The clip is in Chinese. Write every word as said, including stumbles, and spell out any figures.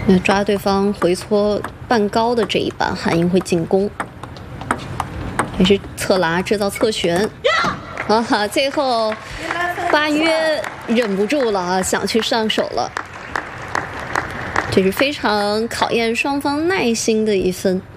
抓对方回搓半高的这一板，韩英会进攻，也是侧拉制造侧旋。啊哈！最后巴约忍不住了啊，想去上手了。这是非常考验双方耐心的一分。